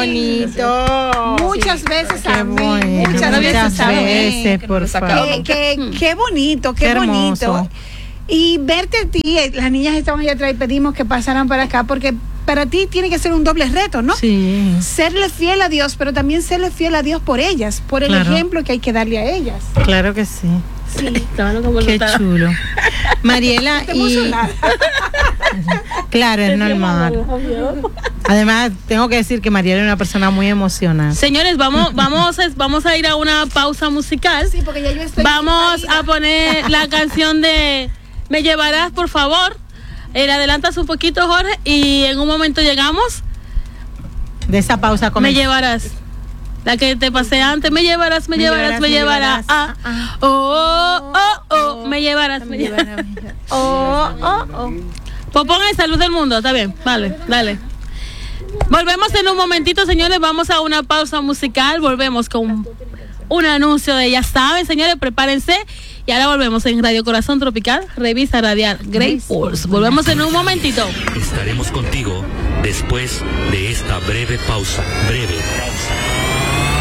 bonito. Muchas veces Qué amén. bueno. Muchas veces amén. Por favor. Qué bonito, qué bonito. Y verte a ti, las niñas estaban allá atrás y pedimos que pasaran para acá porque para ti tiene que ser un doble reto, ¿no? Sí. Serle fiel a Dios, pero también serle fiel a Dios por ellas, por el ejemplo que hay que darle a ellas. Claro que sí. Sí. Qué chulo. Mariela, y claro, es normal. Además, tengo que decir que Mariela es una persona muy emocional. Señores, vamos a ir a una pausa musical. Sí, porque ya yo estoy. Vamos a poner la canción de Me Llevarás, por favor. Adelantas un poquito, Jorge, y en un momento llegamos. De esa pausa Me Llevarás. La que te pasé antes, me llevarás. Me llevarás. Me llevarás. Pues pongan Salud del Mundo, está bien. Vale, dale. Volvemos en un momentito, señores. Vamos a una pausa musical. Volvemos con un anuncio de ya saben, señores, prepárense. Y ahora volvemos en Radio Corazón Tropical, revista radial Great Pulse. Volvemos en un momentito. Estaremos contigo después de esta breve pausa.